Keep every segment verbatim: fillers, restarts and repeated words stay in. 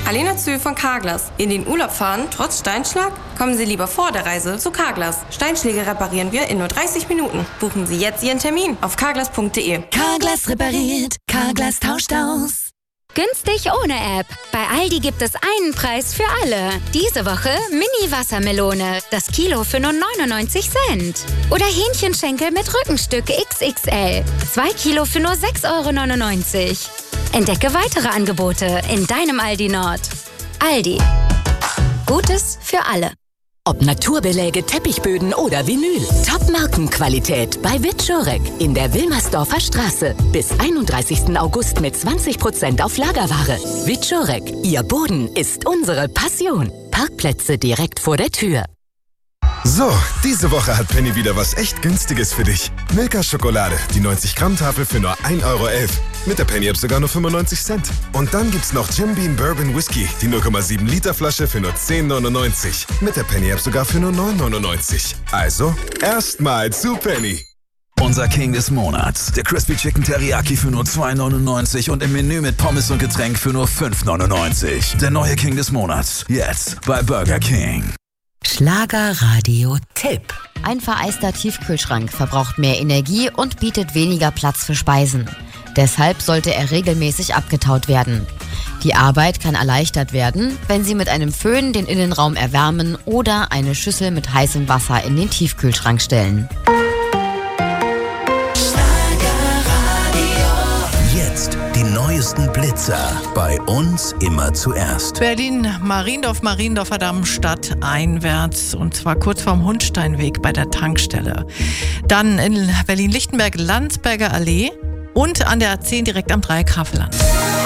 Alena Zühl von Carglass. In den Urlaub fahren, trotz Steinschlag? Kommen Sie lieber vor der Reise zu Carglass. Steinschläge reparieren wir in nur dreißig Minuten. Buchen Sie jetzt Ihren Termin auf carglass punkt de. Carglass repariert, Carglass tauscht aus. Günstig ohne App. Bei Aldi gibt es einen Preis für alle. Diese Woche Mini-Wassermelone. Das Kilo für nur neunundneunzig Cent. Oder Hähnchenschenkel mit Rückenstück X X L. Zwei Kilo für nur sechs Euro neunundneunzig. Entdecke weitere Angebote in deinem Aldi Nord. Aldi. Gutes für alle. Ob Naturbeläge, Teppichböden oder Vinyl. Top-Markenqualität bei Wiczorek in der Wilmersdorfer Straße. Bis einunddreißigsten August mit zwanzig Prozent auf Lagerware. Wiczorek, Ihr Boden ist unsere Passion. Parkplätze direkt vor der Tür. So, diese Woche hat Penny wieder was echt Günstiges für dich. Milka Schokolade, die neunzig Gramm Tafel für nur ein Euro elf. Mit der Penny App sogar nur fünfundneunzig Cent. Und dann gibt's noch Jim Beam Bourbon Whisky, die null Komma sieben Liter Flasche für nur zehn neunundneunzig. Mit der Penny App sogar für nur neun neunundneunzig. Also, erstmal zu Penny. Unser King des Monats. Der Crispy Chicken Teriyaki für nur zwei neunundneunzig und im Menü mit Pommes und Getränk für nur fünf neunundneunzig. Der neue King des Monats. Jetzt bei Burger King. Schlagerradio-Tipp. Ein vereister Tiefkühlschrank verbraucht mehr Energie und bietet weniger Platz für Speisen. Deshalb sollte er regelmäßig abgetaut werden. Die Arbeit kann erleichtert werden, wenn Sie mit einem Föhn den Innenraum erwärmen oder eine Schüssel mit heißem Wasser in den Tiefkühlschrank stellen. Jetzt die neuesten Blitzer. Bei uns immer zuerst. Berlin-Mariendorf, Mariendorfer Damm stadteinwärts. Und zwar kurz vorm Hundsteinweg bei der Tankstelle. Dann in Berlin-Lichtenberg, Landsberger Allee. Und an der A zehn direkt am Dreieck-Havelland.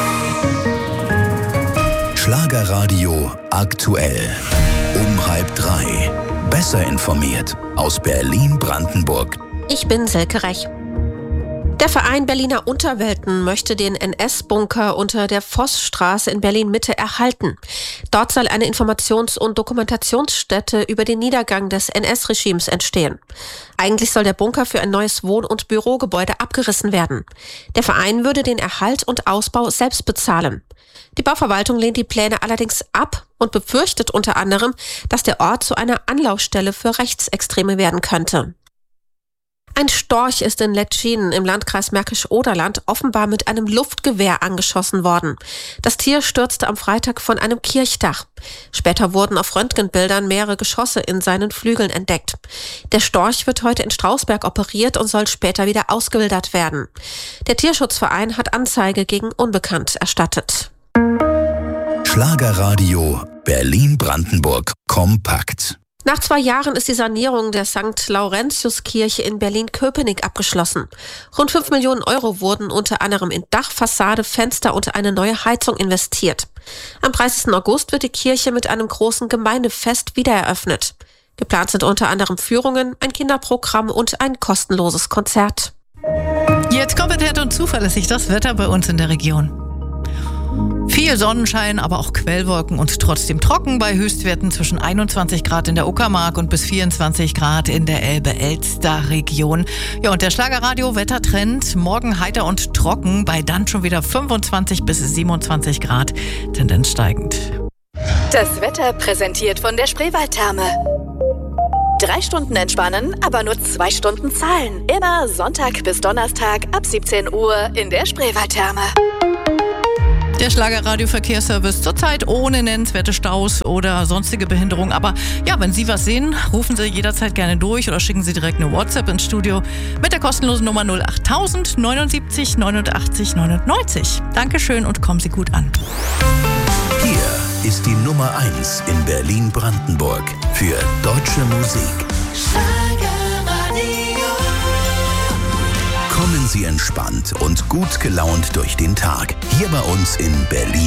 Schlagerradio aktuell. Um halb drei. Besser informiert aus Berlin-Brandenburg. Ich bin Silke Rech. Der Verein Berliner Unterwelten möchte den N S-Bunker unter der Vossstraße in Berlin-Mitte erhalten. Dort soll eine Informations- und Dokumentationsstätte über den Niedergang des N S-Regimes entstehen. Eigentlich soll der Bunker für ein neues Wohn- und Bürogebäude abgerissen werden. Der Verein würde den Erhalt und Ausbau selbst bezahlen. Die Bauverwaltung lehnt die Pläne allerdings ab und befürchtet unter anderem, dass der Ort zu einer Anlaufstelle für Rechtsextreme werden könnte. Ein Storch ist in Letschin im Landkreis Märkisch-Oderland offenbar mit einem Luftgewehr angeschossen worden. Das Tier stürzte am Freitag von einem Kirchdach. Später wurden auf Röntgenbildern mehrere Geschosse in seinen Flügeln entdeckt. Der Storch wird heute in Strausberg operiert und soll später wieder ausgewildert werden. Der Tierschutzverein hat Anzeige gegen Unbekannt erstattet. Schlagerradio Berlin-Brandenburg kompakt. Nach zwei Jahren ist die Sanierung der Sankt Laurentius-Kirche in Berlin-Köpenick abgeschlossen. Rund fünf Millionen Euro wurden unter anderem in Dach, Fassade, Fenster und eine neue Heizung investiert. Am dreißigsten August wird die Kirche mit einem großen Gemeindefest wiedereröffnet. Geplant sind unter anderem Führungen, ein Kinderprogramm und ein kostenloses Konzert. Jetzt kompetent und zuverlässig das Wetter bei uns in der Region. Viel Sonnenschein, aber auch Quellwolken und trotzdem trocken bei Höchstwerten zwischen einundzwanzig Grad in der Uckermark und bis vierundzwanzig Grad in der Elbe-Elster-Region. Ja, und der Schlagerradio-Wettertrend, morgen heiter und trocken, bei dann schon wieder fünfundzwanzig bis siebenundzwanzig Grad, Tendenz steigend. Das Wetter präsentiert von der Spreewaldtherme. Drei Stunden entspannen, aber nur zwei Stunden zahlen. Immer Sonntag bis Donnerstag ab siebzehn Uhr in der Spreewaldtherme. Der Schlagerradio-Verkehrsservice zurzeit ohne nennenswerte Staus oder sonstige Behinderung. Aber ja, wenn Sie was sehen, rufen Sie jederzeit gerne durch oder schicken Sie direkt eine WhatsApp ins Studio mit der kostenlosen Nummer null acht tausend neunundsiebzig neunundachtzig neunundneunzig. Dankeschön und kommen Sie gut an. Hier ist die Nummer eins in Berlin-Brandenburg für deutsche Musik. Kommen Sie entspannt und gut gelaunt durch den Tag. Hier bei uns in Berlin.